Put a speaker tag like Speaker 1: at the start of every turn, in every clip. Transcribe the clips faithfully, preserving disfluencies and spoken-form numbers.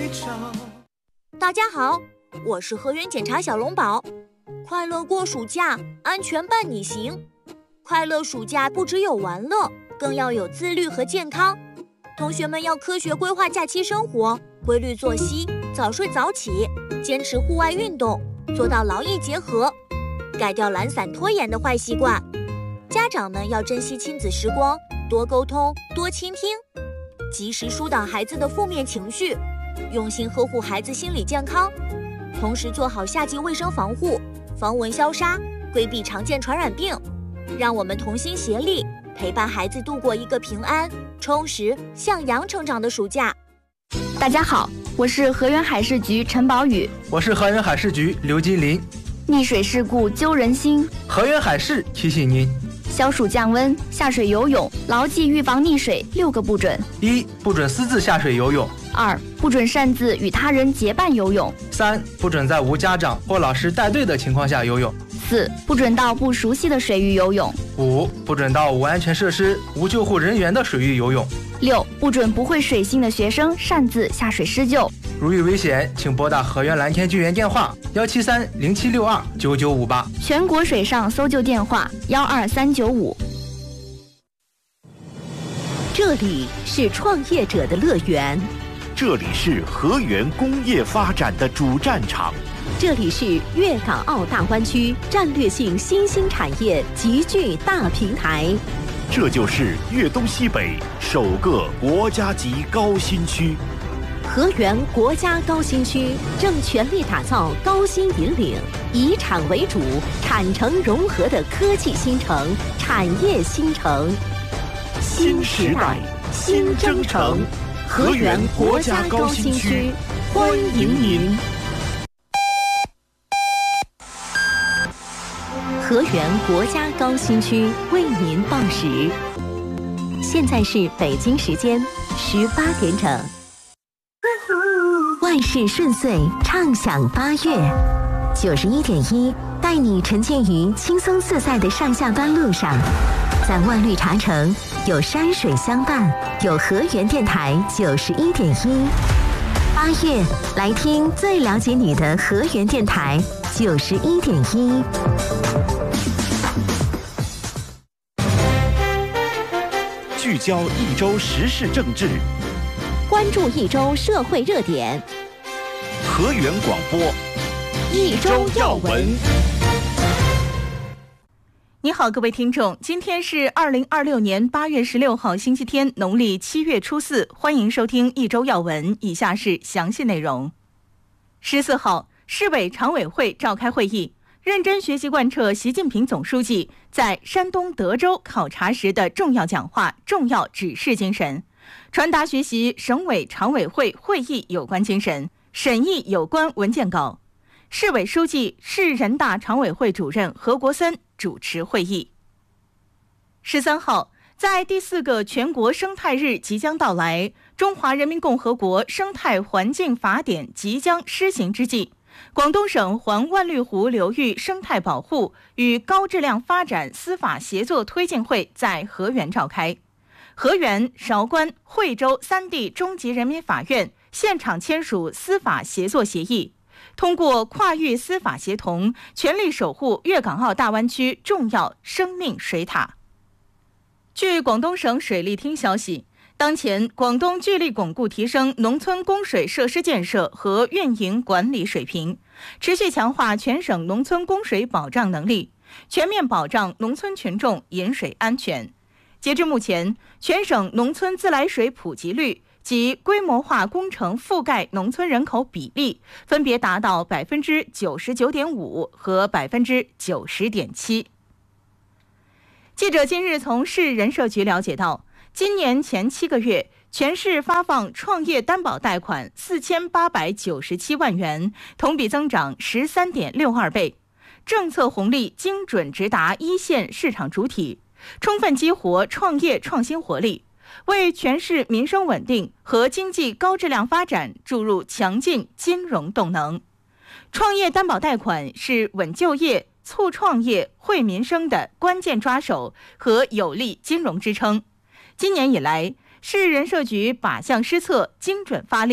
Speaker 1: 大家好，我是河源检查小龙宝。快乐过暑假，安全伴你行。快乐暑假不只有玩乐，更要有自律和健康。同学们要科学规划假期生活，规律作息，早睡早起，坚持户外运动，做到劳逸结合，改掉懒散拖延的坏习惯。家长们要珍惜亲子时光，多沟通，多倾听，及时疏导孩子的负面情绪，用心呵护孩子心理健康，同时做好夏季卫生防护，防蚊消杀，规避常见传染病。让我们同心协力，陪伴孩子度过一个平安、充实、向阳成长的暑假。
Speaker 2: 大家好，我是河源海事局陈宝宇。
Speaker 3: 我是河源海事局刘金林。
Speaker 2: 溺水事故揪人心，
Speaker 3: 河源海事提醒您：
Speaker 2: 消暑降温，下水游泳，牢记预防溺水六个不准：
Speaker 3: 一、不准私自下水游泳；
Speaker 2: 二、不准擅自与他人结伴游泳；
Speaker 3: 三、不准在无家长或老师带队的情况下游泳；
Speaker 2: 四、不准到不熟悉的水域游泳；
Speaker 3: 五、不准到无安全设施、无救护人员的水域游泳；
Speaker 2: 六、不准不会水性的学生擅自下水施救。
Speaker 3: 如遇危险，请拨打河源蓝天救援电话幺七三零七六二九九五八，
Speaker 2: 全国水上搜救电话幺二三九五。
Speaker 4: 这里是创业者的乐园，
Speaker 5: 这里是河源工业发展的主战场，
Speaker 4: 这里是粤港澳大湾区战略性新兴产业集聚大平台，
Speaker 5: 这就是粤东西北首个国家级高新区。
Speaker 4: 河源国家高新区正全力打造高新引领、以产为主、产城融合的科技新城、产业新城。
Speaker 5: 新时代，新征程，河源国家高新区，欢迎您。
Speaker 4: 河源国家高新区为您报时，现在是北京时间十八点整。万事顺遂，畅享八月。九十一点一带你沉浸于轻松自在的上下班路上，在万绿茶城有山水相伴，有河源电台九十一点一。八月来听最了解你的河源电台九十一点一。
Speaker 5: 聚焦一周时事政治，
Speaker 4: 关注一周社会热点。
Speaker 5: 河源广播
Speaker 4: 一周要闻。
Speaker 6: 你好，各位听众，今天是二零二六年八月十六号，星期天，农历七月初四，欢迎收听一周要闻。以下是详细内容。十四号，市委常委会召开会议，认真学习贯彻习近平总书记在山东德州考察时的重要讲话、重要指示精神，传达学习省委常委会会议有关精神，审议有关文件稿。市委书记、市人大常委会主任何国森主持会议。十三号，在第四个全国生态日即将到来，中华人民共和国生态环境法典即将施行之际，广东省环万绿湖流域生态保护与高质量发展司法协作推进会在河源召开。河源、韶关、惠州三地中级人民法院现场签署司法协作协议，通过跨域司法协同，全力守护粤港澳大湾区重要生命水塔。据广东省水利厅消息，当前广东聚力巩固提升农村供水设施建设和运营管理水平，持续强化全省农村供水保障能力，全面保障农村群众饮水安全。截至目前，全省农村自来水普及率及规模化工程覆盖农村人口比例分别达到百分之九十九点五和百分之九十点七。记者今日从市人社局了解到，今年前七个月，全市发放创业担保贷款四千八百九十七万元，同比增长十三点六二倍，政策红利精准直达一线市场主体，充分激活创业创新活力，为全市民生稳定和经济高质量发展注入强劲金融动能。创业担保贷款是稳就业、促创业、惠民生的关键抓手和有力金融支撑。今年以来，市人社局靶向施策，精准发力，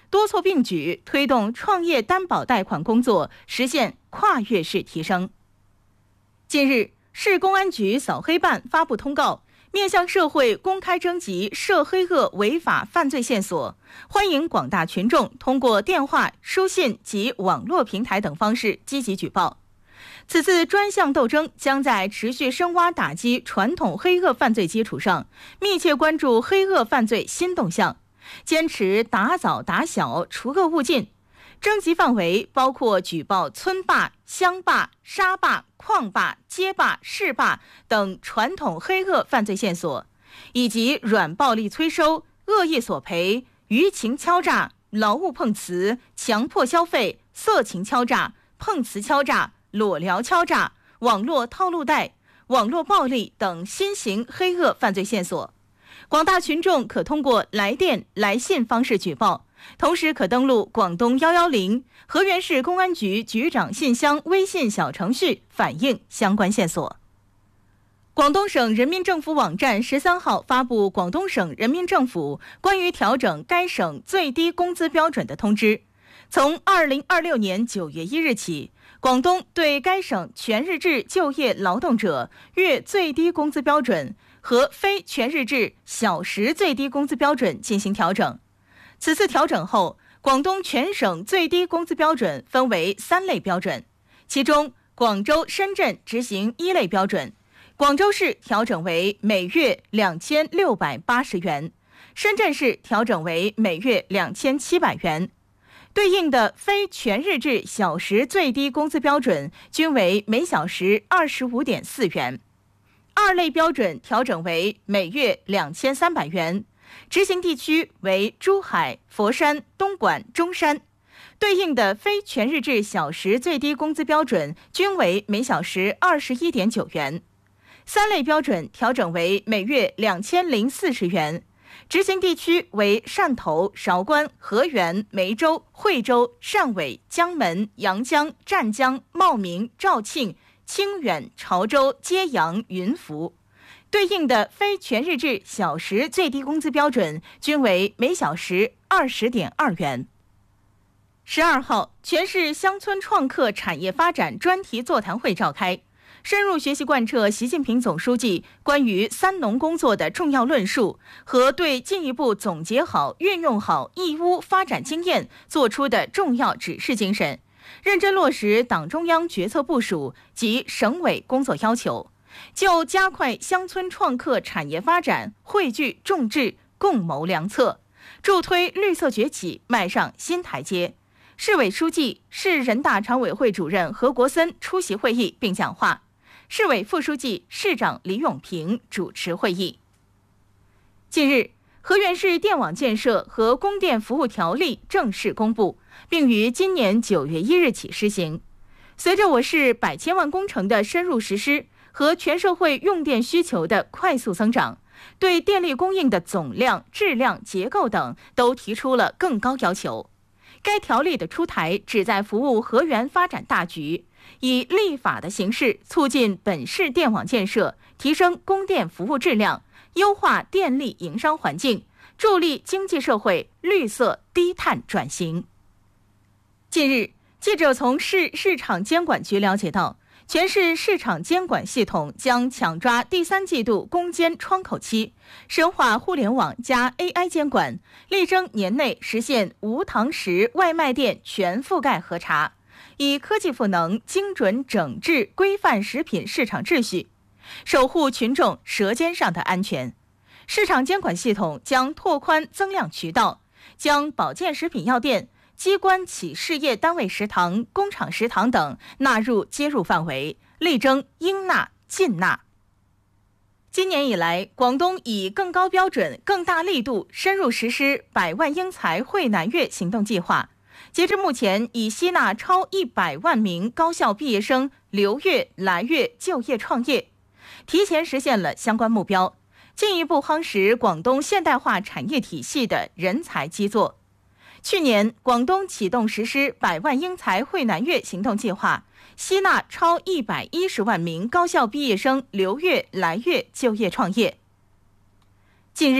Speaker 6: 多措并举，推动创业担保贷款工作实现跨越式提升。近日，市公安局扫黑办发布通告，面向社会公开征集涉黑恶违法犯罪线索，欢迎广大群众通过电话、书信及网络平台等方式积极举报。此次专项斗争将在持续深挖打击传统黑恶犯罪基础上，密切关注黑恶犯罪新动向，坚持打早打小，除恶务尽。征集范围包括举报村霸、乡霸、沙霸、矿霸、街霸、市霸等传统黑恶犯罪线索，以及软暴力催收、恶意索赔、舆情敲诈、劳务碰瓷、强迫消费、色情敲诈、碰瓷敲诈、裸聊敲诈、网络套路贷、网络暴力等新型黑恶犯罪线索。广大群众可通过来电、来信方式举报，同时可登录广东一一零河源市公安局局长信箱微信小程序反映相关线索。广东省人民政府网站十三号发布广东省人民政府关于调整该省最低工资标准的通知，从二零二六年九月一日起，广东对该省全日制就业劳动者月最低工资标准和非全日制小时最低工资标准进行调整。此次调整后，广东全省最低工资标准分为三类标准，其中广州、深圳执行一类标准，广州市调整为每月两千六百八十元，深圳市调整为每月两千七百元。对应的非全日制小时最低工资标准均为每小时二十五点四元。二类标准调整为每月两千三百元，执行地区为珠海、佛山、东莞、中山。对应的非全日制小时最低工资标准均为每小时二十一点九元。三类标准调整为每月两千零四十元，执行地区为汕头、韶关、河源、梅州、惠州、汕尾、江门、阳江、湛江、茂名、肇庆、清远、潮州、揭阳、云浮。对应的非全日制小时最低工资标准均为每小时二十点二元。十二号，全市乡村创客产业发展专题座谈会召开，深入学习贯彻习近平总书记关于三农工作的重要论述和对进一步总结好、运用好义乌发展经验作出的重要指示精神，认真落实党中央决策部署及省委工作要求，就加快乡村创客产业发展汇聚众志，共谋良策，助推绿色崛起迈上新台阶。市委书记、市人大常委会主任何国森出席会议并讲话，市委副书记、市长李永平主持会议。近日，河源市电网建设和供电服务条例正式公布，并于今年九月一日起施行。随着我市百千万工程的深入实施和全社会用电需求的快速增长，对电力供应的总量、质量、结构等都提出了更高要求。该条例的出台旨在服务河源发展大局，以立法的形式促进本市电网建设，提升供电服务质量，优化电力营商环境，助力经济社会绿色低碳转型。近日，记者从市市场监管局了解到，全市市场监管系统将抢抓第三季度攻坚窗口期，深化互联网加 A I 监管，力争年内实现无堂食外卖店全覆盖核查，以科技赋能精准整治规范食品市场秩序，守护群众舌尖上的安全。市场监管系统将拓宽增量渠道，将保健食品药店、机关企事业单位食堂、工厂食堂等纳入接入范围，力争应纳尽纳。今年以来，广东以更高标准、更大力度深入实施百万英才汇南粤行动计划，截至目前已吸纳超一百万名高校毕业生留粤来粤就业创业，提前实现了相关目标，进一步夯实广东现代化产业体系的人才基座。去年，广东启动实施百万英才汇南粤行动计划，吸纳超一百一十万名高校毕业生留粤来粤就业创业。近日，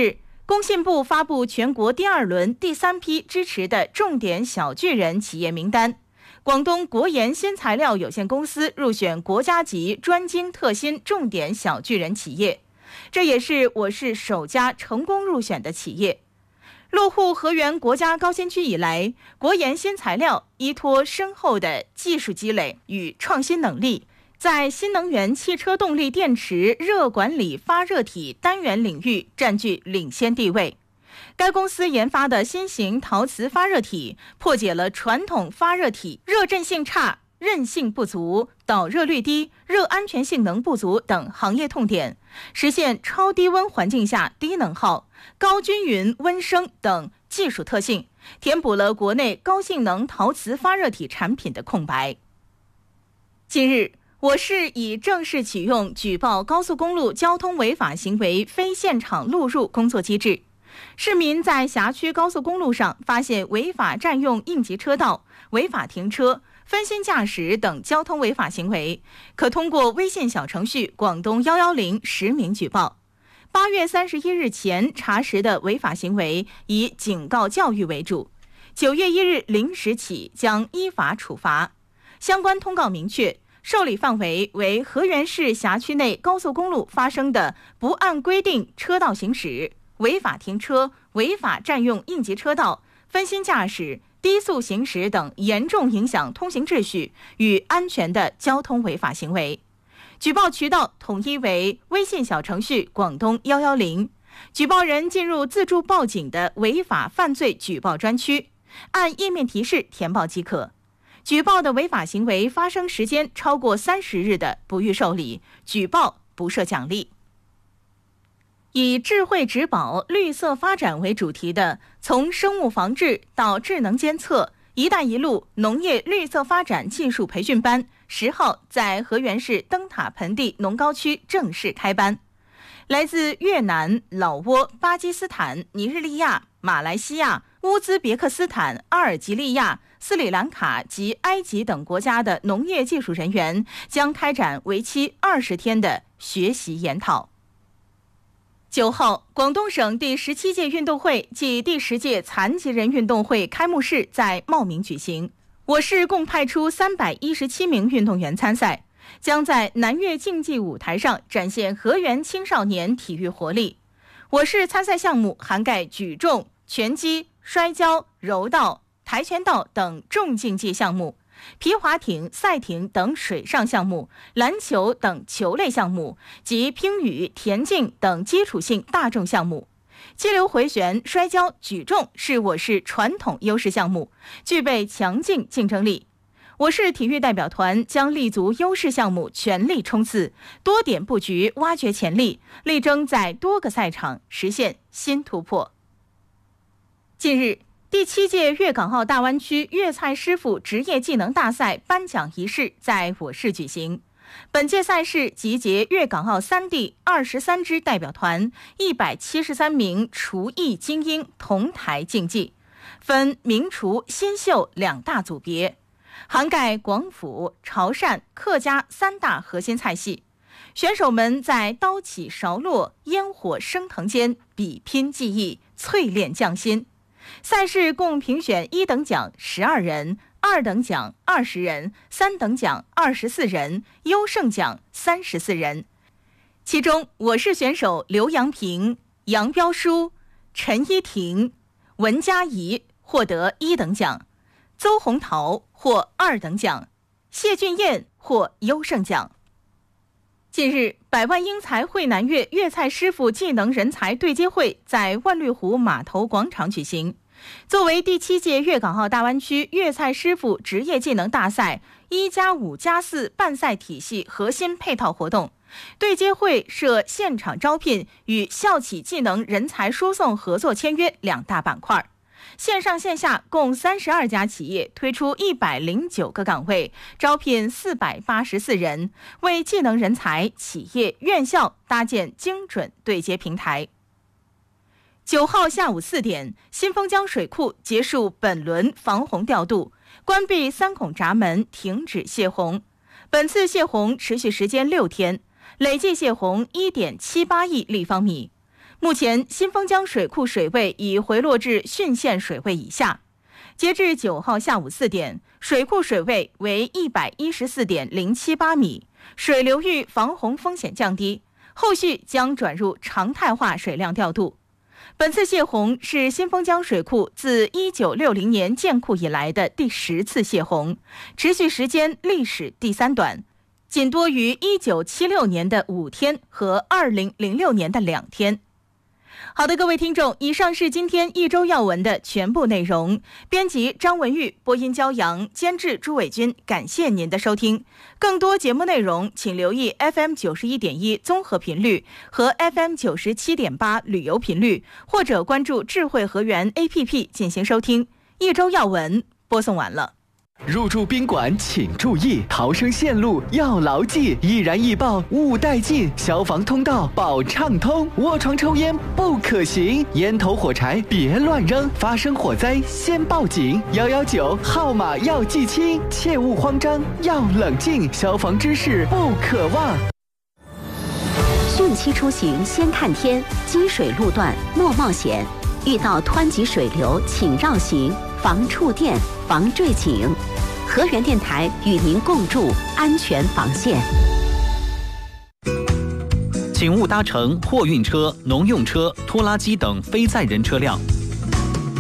Speaker 6: 工信部发布全国第二轮第三批支持的重点小巨人企业名单，广东国研新材料有限公司入选国家级专精特新重点小巨人企业，这也是我市首家成功入选的企业。落户河源国家高新区以来，国研新材料依托深厚的技术积累与创新能力，在新能源汽车动力电池热管理发热体单元领域占据领先地位。该公司研发的新型陶瓷发热体，破解了传统发热体热振性差、韧性不足、导热率低、热安全性能不足等行业痛点，实现超低温环境下低能耗、高均匀温升等技术特性，填补了国内高性能陶瓷发热体产品的空白。近日，我市已正式启用举报高速公路交通违法行为非现场录入工作机制。市民在辖区高速公路上发现违法占用应急车道、违法停车、分心驾驶等交通违法行为，可通过微信小程序广东一一零实名举报。八月三十一日前查实的违法行为以警告教育为主，九月一日零时起将依法处罚。相关通告明确，受理范围为河源市辖区内高速公路发生的不按规定车道行驶、违法停车、违法占用应急车道、分心驾驶、低速行驶等严重影响通行秩序与安全的交通违法行为。举报渠道统一为微信小程序广东一一零，举报人进入自助报警的违法犯罪举报专区，按页面提示填报即可。举报的违法行为发生时间超过三十日的，不予受理，举报不设奖励。以智慧植保、绿色发展为主题的从生物防治到智能监测“一带一路”农业绿色发展技术培训班十号在河源市灯塔盆地农高区正式开班。来自越南、老挝、巴基斯坦、尼日利亚、马来西亚、乌兹别克斯坦、阿尔及利亚、斯里兰卡及埃及等国家的农业技术人员将开展为期二十天的学习研讨。九号，广东省第十七届运动会暨第十届残疾人运动会开幕式在茂名举行。我市共派出三百一十七名运动员参赛，将在南越竞技舞台上展现河源青少年体育活力。我市参赛项目涵盖举重、拳击、摔跤、柔道、跆拳道等重竞技项目，皮划艇、赛艇等水上项目，篮球等球类项目及乒羽、田径等基础性大众项目。激流回旋、摔跤、举重是我市传统优势项目，具备强劲竞争力。我市体育代表团将立足优势项目，全力冲刺，多点布局，挖掘潜力，力争在多个赛场实现新突破。近日，第七届粤港澳大湾区粤菜师傅职业技能大赛颁奖仪式在我市举行。本届赛事集结粤港澳三地二十三支代表团、一百七十三名厨艺精英同台竞技，分名厨、新秀两大组别，涵盖广府、潮汕、客家三大核心菜系。选手们在刀起勺落、烟火升腾间比拼技艺，淬炼匠心。赛事共评选一等奖十二人，二等奖二十人，三等奖二十四人，优胜奖三十四人。其中，我市选手刘阳平、杨彪书、陈依婷、文佳怡获得一等奖，邹红桃获二等奖，谢俊彦获优胜奖。近日，百万英才汇南粤粤菜师傅技能人才对接会在万绿湖码头广场举行。作为第七届粤港澳大湾区粤菜师傅职业技能大赛一加五加四办赛体系核心配套活动，对接会设现场招聘与校企技能人才输送合作签约两大板块。线上线下共三十二家企业推出一百零九个岗位，招聘四百八十四人，为技能人才、企业、院校搭建精准对接平台。九号下午四点，新丰江水库结束本轮防洪调度，关闭三孔闸门，停止泄洪。本次泄洪持续时间六天，累计泄洪一点七八亿立方米。 目前新丰江水库水位已回落至汛限水位以下。截至九号下午四点，水库水位为一百一十四点零七八米，水流域防洪风险降低，后续将转入常态化水量调度。本次泄洪是新丰江水库自一九六零年建库以来的第十次泄洪，持续时间历史第三短，仅多于一九七六年的五天和二零零六年的两天。好的，各位听众，以上是今天一周要闻的全部内容。编辑张文玉，播音焦阳，监制朱伟军，感谢您的收听。更多节目内容，请留意 F M 九十一点一综合频率和 F M 九十七点八旅游频率，或者关注智慧河源 A P P 进行收听。一周要闻播送完了。
Speaker 5: 入住宾馆请注意，逃生线路要牢记，易燃易爆勿带进，消防通道保畅通，卧床抽烟不可行，烟头火柴别乱扔，发生火灾先报警，一一九号码要记清，切勿慌张，要冷静，消防知识不可忘。
Speaker 4: 汛期出行先看天，积水路段莫冒险，遇到湍急水流请绕行，防触电防坠井。河源电台与您共筑安全防线。
Speaker 7: 请勿搭乘货运车、农用车、拖拉机等非载人车辆。